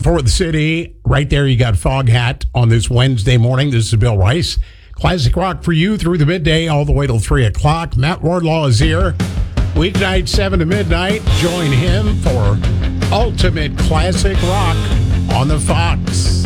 for the city. Right there, you got Foghat on this Wednesday morning. This is Bill Rice. Classic rock for you through the midday all the way till 3 o'clock. Matt Wardlaw is here. Weeknight 7 to midnight. Join him for Ultimate Classic Rock on the Fox.